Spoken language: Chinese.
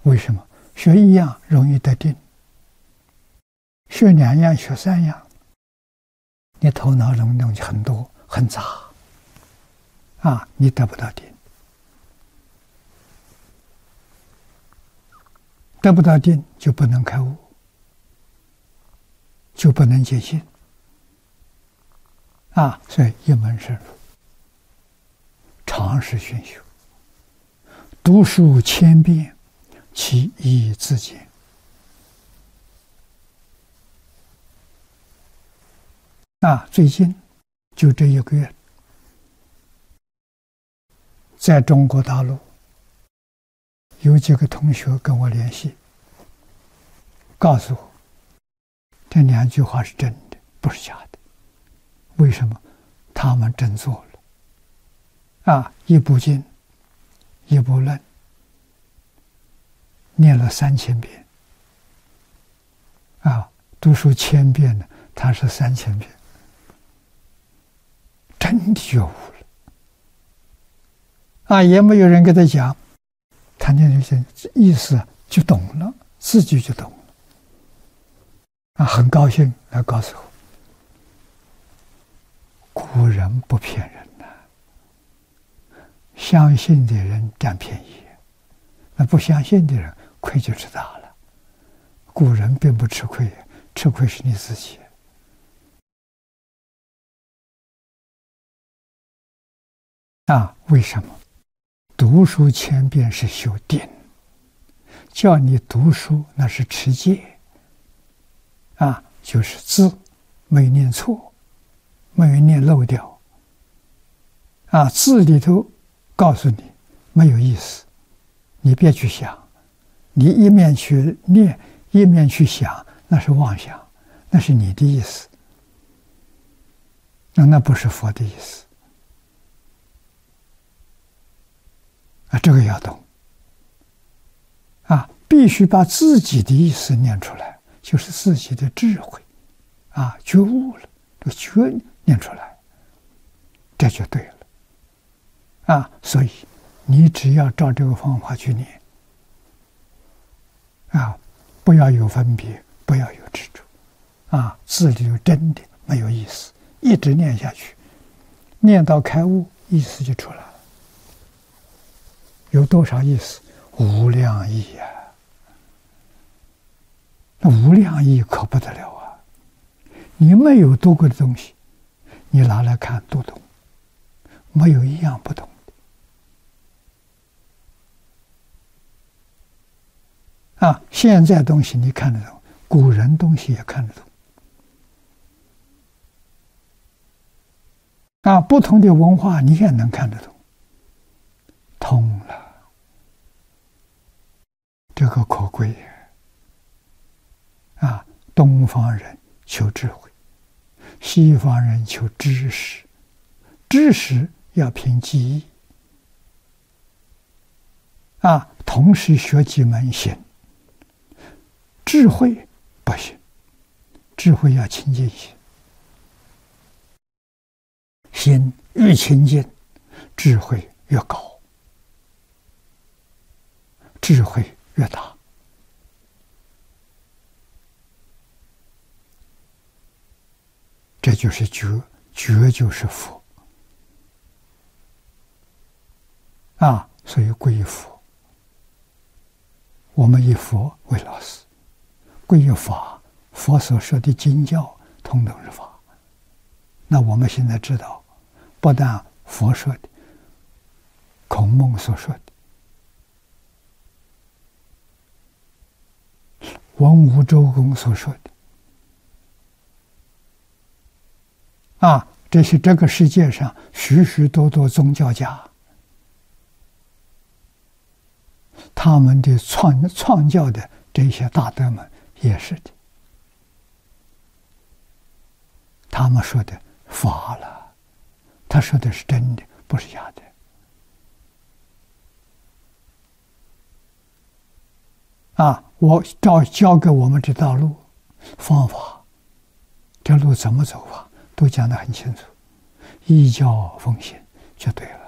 为什么？学一样容易得定，学两样、学三样，你头脑中东西很多很杂啊，你得不到定，得不到定就不能开悟，就不能见性啊。所以一门深入，常识熏修，读书千遍，其义自见。最近就这1个月，在中国大陆有几个同学跟我联系，告诉我这2句话是真的，不是假的。为什么？他们真做了一部经，一部论，念了3000遍读书1000遍呢，他是3000遍，真的觉悟了也没有人给他讲，他那些意思就懂了，自己就懂了很高兴来告诉我，古人不骗人相信的人占便宜，那不相信的人亏就吃大了。古人并不吃亏，吃亏是你自己为什么？读书1000遍是修定，叫你读书那是持戒就是字没念错，没有念漏掉字里头告诉你没有意思，你别去想，你一面去念一面去想，那是妄想，那是你的意思，那不是佛的意思这个要懂必须把自己的意思念出来，就是自己的智慧觉悟了，这觉念出来，这就对了所以你只要照这个方法去念不要有分别，不要有执着字里头真的没有意思，一直念下去，念到开悟，意思就出来了。有多少意思？无量义那无量义可不得了你没有读过的东西，你拿来看都懂，没有一样不懂的现在东西你看得懂，古人东西也看得懂不同的文化你也能看得懂，通了，这个可贵东方人求智慧，西方人求知识，知识要凭记忆同时学几门行，智慧不行，智慧要清净心，心越清净，智慧越高，智慧越大这就是觉，觉就是佛所以皈依佛，我们以佛为老师，皈依法，佛所说的经教统统是法。那我们现在知道，不但佛说的，孔孟所说的，文武周公所说的这是这个世界上许许多多宗教家他们的创教的这些大德们也是的，他们说的法了，他说的是真的，不是假的我教给我们这道路方法，这路怎么走法都讲得很清楚，依教奉行就对了。